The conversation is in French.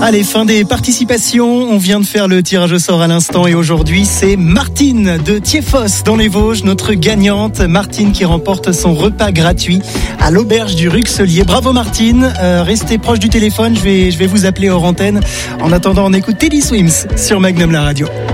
Allez, fin des participations. On vient de faire le tirage au sort à l'instant et aujourd'hui, c'est Martine de Thiéfosse dans les Vosges, notre gagnante. Martine qui remporte son repas gratuit à l'auberge du Ruxelier. Bravo Martine. Restez proche du téléphone. Je vais vous appeler hors antenne. En attendant, on écoute Teddy Swims sur Magnum la radio.